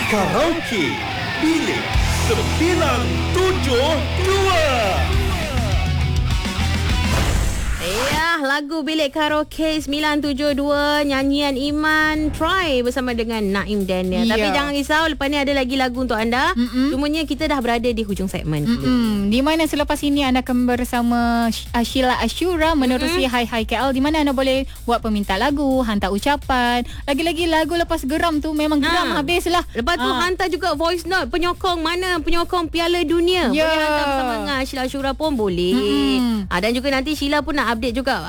Karaoke Bilik 972. Lagu Bilik Karaoke 972 nyanyian Iman Try bersama dengan Naim Daniel. Tapi jangan risau, lepas ni ada lagi lagu untuk anda. Cumanya kita dah berada di hujung segmen. Di mana selepas ini anda akan bersama Sheila Ashura menerusi Hai Hai KL, di mana anda boleh buat peminta lagu, hantar ucapan. Lagi-lagi lagu lepas geram tu memang geram habis lah. Lepas tu hantar juga voice note penyokong penyokong Piala Dunia. Boleh hantar bersama dengan Sheila Ashura pun boleh. Dan juga nanti Sheila pun nak update juga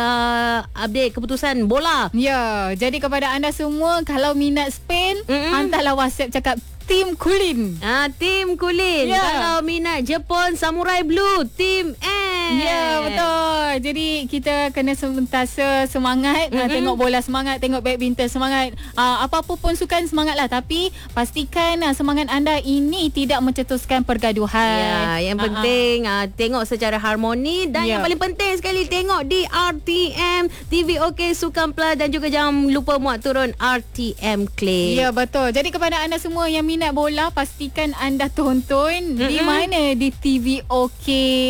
update keputusan bola. Ya, jadi kepada anda semua, kalau minat Spain, hantarlah WhatsApp cakap Tim Kulin. Tim Kulin. Kalau minat Jepun, Samurai Blue, Tim S. Ya, betul. Jadi kita kena sentiasa semangat. Tengok bola semangat, tengok badminton semangat. Apa-apa pun sukan semangatlah. Tapi pastikan semangat anda ini tidak mencetuskan pergaduhan. Ya, yang penting tengok secara harmoni. Dan yang paling penting sekali, tengok di RTM TV OK Sukan Plus. Dan juga jangan lupa muat turun RTM Clay. Ya, betul. Jadi kepada anda semua yang minat bola, pastikan anda tonton di mana, di TV OK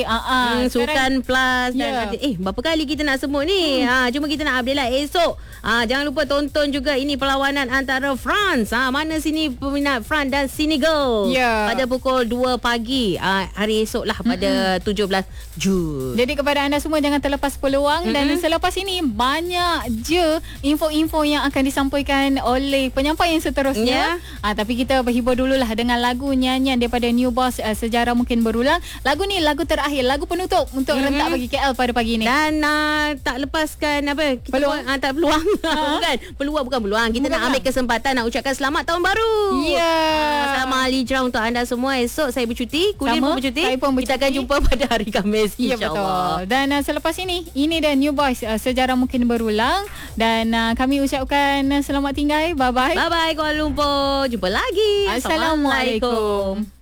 Sukan Plus. Dan berapa kali kita nak sebut ni. Cuma kita nak update lah esok. Jangan lupa tonton juga ini perlawanan antara France. Mana sini peminat France dan Senegal. Pada pukul 2 pagi hari esok lah, pada 17 Jun. Jadi kepada anda semua, jangan terlepas peluang. Dan selepas ini banyak je info-info yang akan disampaikan oleh penyampai yang seterusnya. Tapi kita berhibur dululah dengan lagu nyanyian daripada New Boss, Sejarah Mungkin Berulang. Lagu ni lagu terakhir, lagu penutup untuk rentak bagi KL pada pagi ni. Dan tak lepaskan peluang. Tak peluang. Bukan peluang. Kita nak ambil kesempatan nak ucapkan selamat tahun baru. Selamat Hari Hijrah untuk anda semua. Esok saya bercuti, Kulin pun bercuti. Kita akan jumpa pada hari Khamis, insya-Allah. Dan selepas ini dan New Boys, Sejarah Mungkin Berulang. Dan kami ucapkan selamat tinggal. Bye bye. Bye bye Kuala Lumpur. Jumpa lagi. Assalamualaikum.